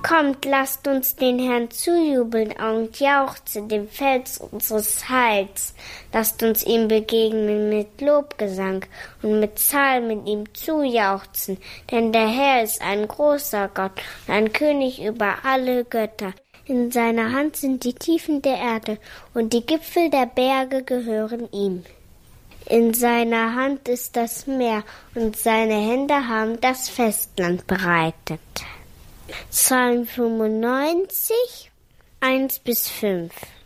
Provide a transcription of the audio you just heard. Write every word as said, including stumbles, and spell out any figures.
Kommt, lasst uns den Herrn zujubeln und jauchzen, dem Fels unseres Heils. Lasst uns ihm begegnen mit Lobgesang und mit Psalmen ihm zujauchzen. Denn der Herr ist ein großer Gott und ein König über alle Götter. In seiner Hand sind die Tiefen der Erde und die Gipfel der Berge gehören ihm. In seiner Hand ist das Meer und seine Hände haben das Festland bereitet. Psalm fünfundneunzig, eins bis fünf.